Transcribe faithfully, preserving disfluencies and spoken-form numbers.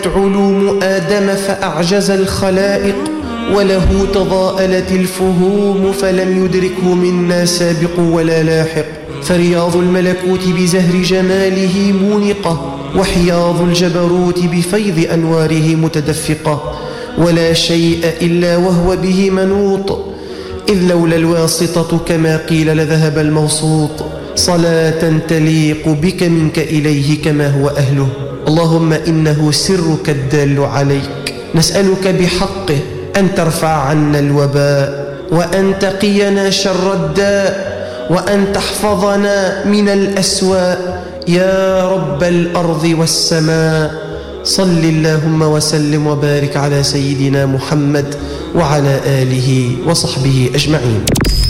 تناهت علوم آدم فأعجز الخلائق، وله تضاءلت الفهوم فلم يدركه منا سابق ولا لاحق. فرياض الملكوت بزهر جماله مونقة، وحياض الجبروت بفيض أنواره متدفقة، ولا شيء إلا وهو به منوط، إذ لولا الواسطة كما قيل لذهب الموسوط. صلاة تليق بك منك إليه كما هو أهله. اللهم إنه سرك الدال عليك، نسألك بحقه أن ترفع عنا الوباء، وأن تقينا شر الداء، وأن تحفظنا من الأسواء يا رب الأرض والسماء. صل اللهم وسلم وبارك على سيدنا محمد وعلى آله وصحبه أجمعين.